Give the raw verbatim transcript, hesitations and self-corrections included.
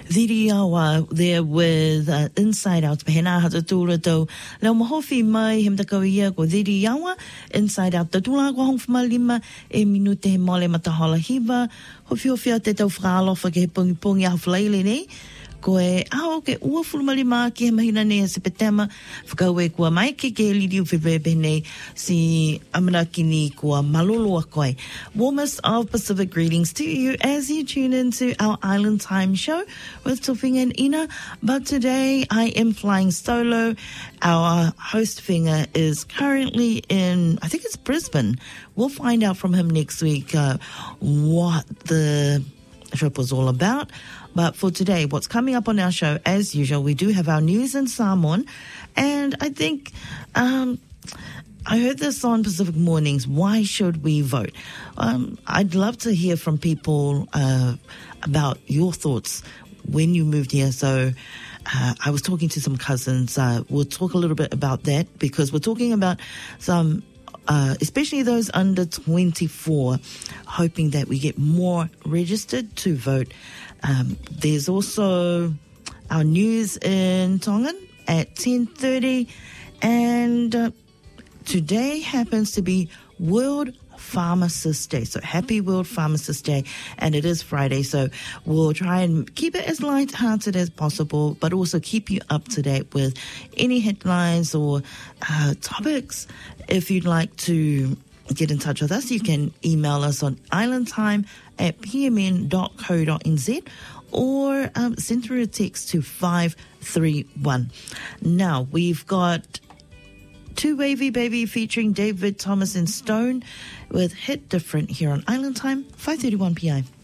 Diri awa there with uh, Inside Out. Pehena hata tūra tau. Lau mahofi mai hem takau ia ko diri awa. Inside Out. Ta tūla ko hong whamalima e minute he mole matahala hiva. Hofi hofi a te tau whakalofa ke he pungi pungi a hawhalaile nei. Ko e ao ke ua fulmalima ki he mahina nei a sepetema. Whakau e kua mai ke ke liriu whiwepe nei si amarakini kua malolo a koe. Warmest of Pacific greetings to you as you tune into our Island Time show with Tawhinga and Ina. But today I am flying solo. Our host Whinga is currently in, I think it's Brisbane. We'll find out from him next week uh, what the trip was all about. But for today, what's coming up on our show, as usual, we do have our news in Samoan. And I think, um, I heard this on Pacific Mornings, why should we vote? Um, I'd love to hear from people uh, about your thoughts when you moved here. So uh, I was talking to some cousins. Uh, we'll talk a little bit about that because we're talking about some Uh, especially those under twenty-four, hoping that we get more registered to vote. Um, there's also our news in Tongan at ten thirty, and uh, today happens to be World Pharmacist Day. So happy World Pharmacist Day, and it is Friday, so we'll try and keep it as light-hearted as possible, but also keep you up to date with any headlines or uh, topics. If you'd like to get in touch with us, you can email us on islandtime at p m n dot co dot n z or um, send through a text to five three one. Now, we've got Two Wavy Baby featuring David Thomas and Stone with Hit Different here on Island Time, five thirty-one p m